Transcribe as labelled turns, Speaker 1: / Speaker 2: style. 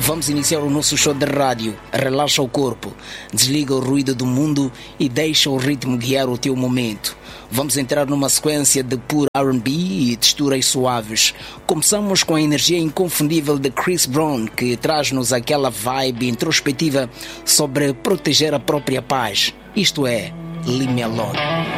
Speaker 1: Vamos iniciar o nosso show de rádio. Relaxa o corpo, desliga o ruído do mundo e deixa o ritmo guiar o teu momento. Vamos entrar numa sequência de puro R&B e texturas suaves. Começamos com a energia inconfundível de Chris Brown, que traz-nos aquela vibe introspectiva sobre proteger a própria paz. Isto é, Leave Me Alone.